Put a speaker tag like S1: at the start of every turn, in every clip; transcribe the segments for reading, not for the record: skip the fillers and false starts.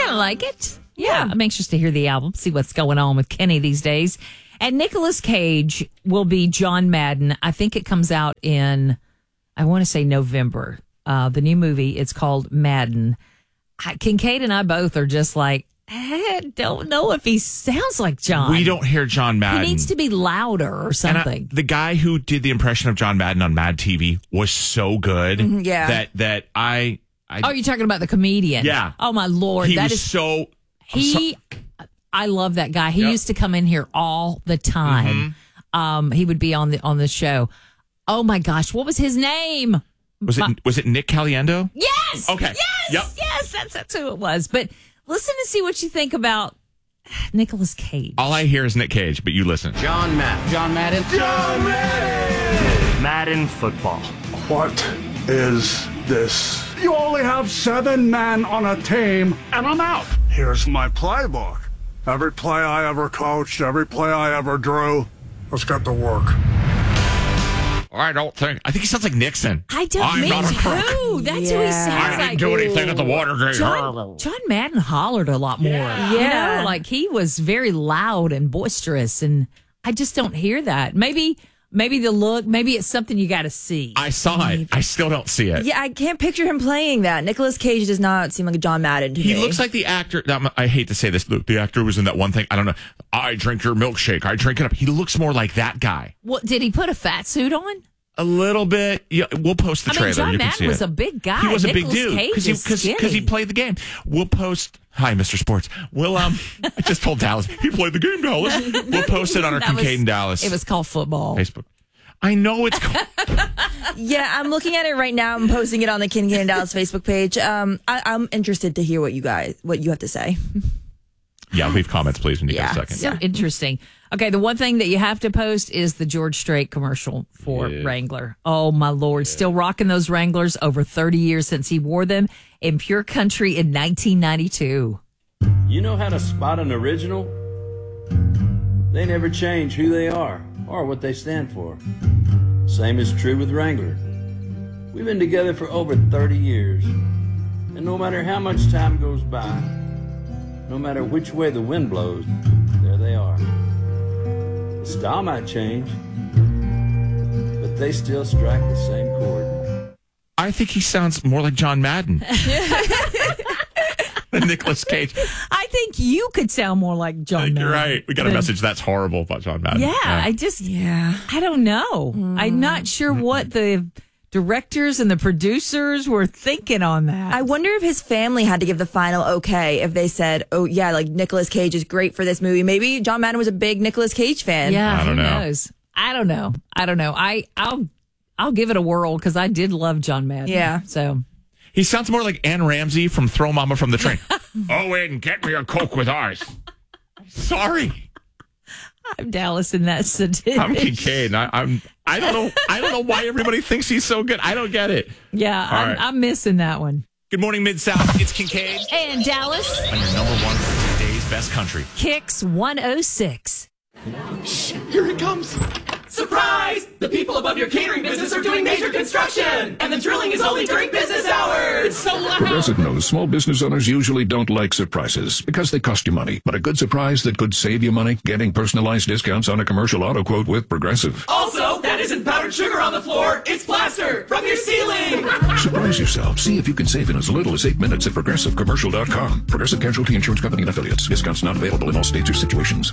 S1: kind of like it. Yeah, I'm anxious to hear the album, see what's going on with Kenny these days. And Nicolas Cage will be John Madden. I think it comes out in, I want to say November. The new movie, it's called Madden. Kincaid and I both are just like, I don't know if he sounds like John.
S2: We don't hear John Madden.
S1: He needs to be louder or something.
S2: And the guy who did the impression of John Madden on Mad TV was so good that I
S1: oh, you're talking about the comedian?
S2: Yeah.
S1: Oh my Lord, I love that guy. He used to come in here all the time. Mm-hmm. He would be on the show. Oh my gosh, what was his name?
S2: Was it Nick Caliendo?
S1: Yes.
S2: Okay.
S1: Yes. That's who it was. But listen to see what you think about Nicolas Cage.
S2: All I hear is Nick Cage, but you listen.
S3: John Madden.
S4: Madden football.
S5: What is this? You only have 7 men on a team, and I'm out. Here's my playbook. Every play I ever coached, every play I ever drew. Let's get to work.
S2: I think he sounds like Nixon.
S1: Me too. That's who he sounds like.
S2: I didn't do anything at the Watergate.
S1: John Madden hollered a lot more.
S6: Yeah.
S1: You know, like he was very loud and boisterous, and I just don't hear that. Maybe the look, maybe it's something you got to see.
S2: I saw it. I still don't see it.
S6: Yeah, I can't picture him playing that. Nicolas Cage does not seem like a John Madden to me.
S2: He looks like the actor. I hate to say this. The actor who was in that one thing. I don't know. I drink your milkshake. I drink it up. He looks more like that guy.
S1: What, did he put a fat suit on?
S2: A little bit. Yeah, we'll post the trailer.
S1: John
S2: you
S1: Madden
S2: can see
S1: was
S2: it.
S1: a big guy.
S2: He was a
S1: Nicolas
S2: big dude because he played the game. We'll post. Hi, Mr. Sports. We'll I just told Dallas he played the game. Dallas. We'll post it on our Kincaid and Dallas.
S1: It was called football.
S2: Facebook. I know it's called.
S6: Yeah, I'm looking at it right now. I'm posting it on the Kincaid and Dallas Facebook page. I'm interested to hear what you have to say.
S2: Yeah, leave comments, please, when you get a second.
S1: So interesting. Okay, the one thing that you have to post is the George Strait commercial for Wrangler. Oh, my Lord. Still rocking those Wranglers over 30 years since he wore them in Pure Country in 1992.
S7: You know how to spot an original? They never change who they are or what they stand for. Same is true with Wrangler. We've been together for over 30 years, and no matter how much time goes by, no matter which way the wind blows, there they are. The style might change, but they still strike the same chord.
S2: I think he sounds more like John Madden than Nicolas Cage.
S1: I think you could sound more like John Madden.
S2: You're right. We got a message that's horrible about John Madden.
S1: I don't know. I'm not sure what the directors and the producers were thinking on that.
S6: I wonder if his family had to give the final okay if they said, oh, yeah, like Nicolas Cage is great for this movie. Maybe John Madden was a big Nicolas Cage fan.
S1: Yeah,
S2: I don't know.
S1: Knows? I don't know. I'll give it a whirl because I did love John Madden.
S6: Yeah.
S1: So
S2: he sounds more like Ann Ramsey from Throw Mama from the Train. Owen, get me a Coke with ours. Sorry.
S1: I'm Dallas in that statistic.
S2: I'm Kincaid. I don't know why everybody thinks he's so good. I don't get it.
S1: Yeah, I'm missing that one.
S2: Good morning, Mid-South. It's Kincaid.
S1: And Dallas.
S2: On your number one for today's best country.
S1: Kicks 106.
S8: Shh, here it comes. Surprise! The people above your catering business are doing major construction, and the drilling is only during business hours. It's so loud.
S9: Progressive knows small business owners usually don't like surprises because they cost you money. But a good surprise that could save you money, getting personalized discounts on a commercial auto quote with Progressive.
S8: Also, that isn't powdered sugar on the floor. It's plaster from your ceiling.
S9: Surprise yourself. See if you can save in as little as 8 minutes at ProgressiveCommercial.com. Progressive Casualty Insurance Company and Affiliates. Discounts not available in all states or situations.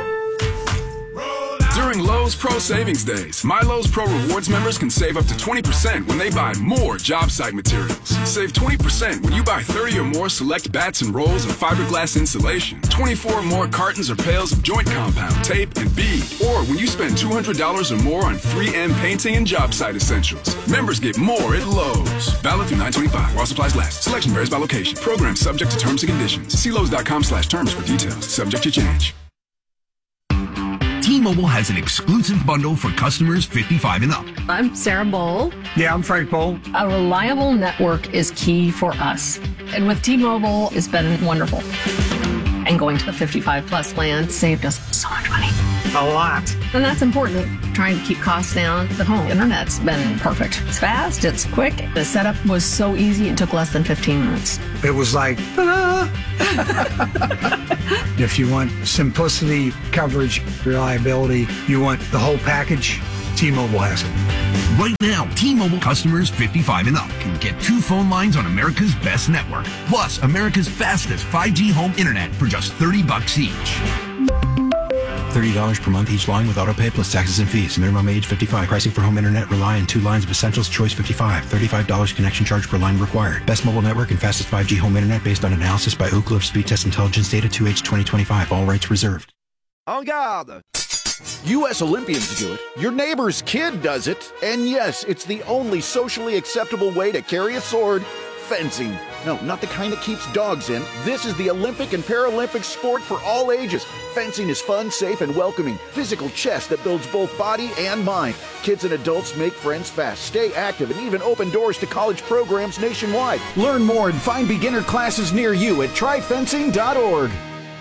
S10: During Lowe's Pro Savings Days, My Lowe's Pro Rewards members can save up to 20% when they buy more job site materials. Save 20% when you buy 30 or more select bats and rolls of fiberglass insulation, 24 or more cartons or pails of joint compound, tape, and bead, or when you spend $200 or more on 3M painting and job site essentials. Members get more at Lowe's. Valid through 9/25 while supplies last. Selection varies by location. Program subject to terms and conditions. See Lowe's.com/terms for details. Subject to change.
S11: T-Mobile has an exclusive bundle for customers 55 and up.
S12: I'm Sarah Bowl.
S5: Yeah, I'm Frank Bowl.
S12: A reliable network is key for us. And with T-Mobile, it's been wonderful. And going to the 55 plus plan saved us so much money.
S5: A lot.
S12: And that's important. Trying to keep costs down. The home internet's been perfect. It's fast, it's quick. The setup was so easy, it took less than 15 minutes.
S5: It was like, ta-da!
S3: If you want simplicity, coverage, reliability, you want the whole package, T-Mobile has it.
S11: Right now, T-Mobile customers 55 and up can get 2 phone lines on America's best network, plus America's fastest 5G home internet for just $30 each.
S4: $30 per month each line with autopay plus taxes and fees. Minimum age 55. Pricing for home internet rely on 2 lines of Essentials. Choice 55. $35 connection charge per line required. Best mobile network and fastest 5G home internet based on analysis by Ookla of Speed Test Intelligence data 2H 2025. All rights reserved.
S13: En garde! U.S. Olympians do it. Your neighbor's kid does it. And yes, it's the only socially acceptable way to carry a sword. Fencing. No, not the kind that keeps dogs in. This is the Olympic and Paralympic sport for all ages. Fencing is fun, safe, and welcoming. Physical chess that builds both body and mind. Kids and adults make friends fast, stay active, and even open doors to college programs nationwide. Learn more and find beginner classes near you at tryfencing.org.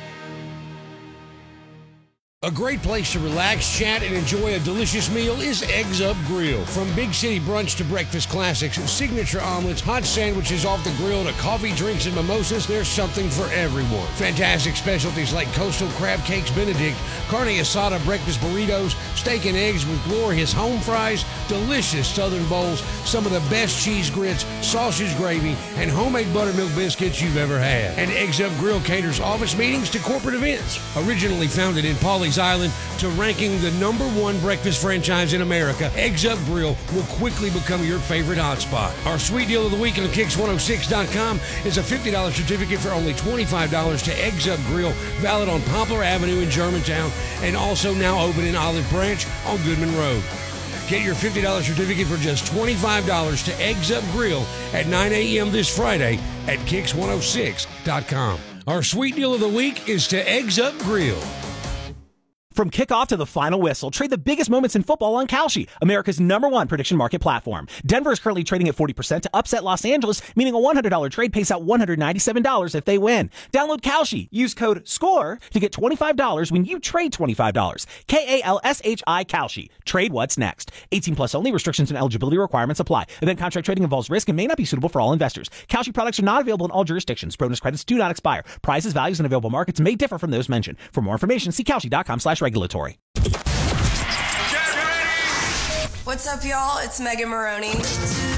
S14: A great place to relax, chat, and enjoy a delicious meal is Eggs Up Grill. From big city brunch to breakfast classics, signature omelets, hot sandwiches off the grill to coffee, drinks, and mimosas, there's something for everyone. Fantastic specialties like coastal crab cakes Benedict, carne asada breakfast burritos, steak and eggs with glorious home fries, delicious southern bowls, some of the best cheese grits, sausage gravy, and homemade buttermilk biscuits you've ever had. And Eggs Up Grill caters office meetings to corporate events. Originally founded in Pawleys Island to ranking the #1 breakfast franchise in America, Eggs Up Grill will quickly become your favorite hotspot. Our sweet deal of the week on Kicks106.com is a $50 certificate for only $25 to Eggs Up Grill, valid on Poplar Avenue in Germantown, and also now open in Olive Branch on Goodman Road. Get your $50 certificate for just $25 to Eggs Up Grill at 9 a.m. this Friday at Kicks106.com. Our sweet deal of the week is to Eggs Up Grill.
S15: From kickoff to the final whistle, trade the biggest moments in football on Kalshi, America's #1 prediction market platform. Denver is currently trading at 40% to upset Los Angeles, meaning a $100 trade pays out $197 if they win. Download Kalshi. Use code SCORE to get $25 when you trade $25. KALSHI Kalshi. Trade what's next. 18 plus only. Restrictions and eligibility requirements apply. Event contract trading involves risk and may not be suitable for all investors. Kalshi products are not available in all jurisdictions. Bonus credits do not expire. Prices, values, and available markets may differ from those mentioned. For more information, see Kalshi.com/regulatory.
S16: What's up, y'all? It's Megan Maroney.